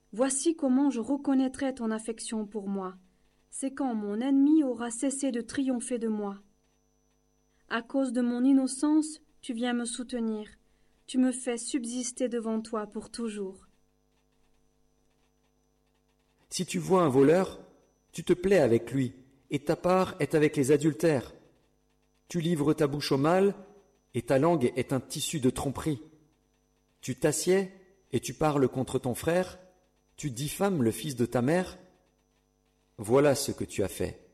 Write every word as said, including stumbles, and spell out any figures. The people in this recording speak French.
Voici comment je reconnaîtrai ton affection pour moi. C'est quand mon ennemi aura cessé de triompher de moi. À cause de mon innocence, tu viens me soutenir. Tu me fais subsister devant toi pour toujours. Si tu vois un voleur, tu te plais avec lui, et ta part est avec les adultères. Tu livres ta bouche au mal, et ta langue est un tissu de tromperie. Tu t'assieds, et tu parles contre ton frère, tu diffames le fils de ta mère. Voilà ce que tu as fait.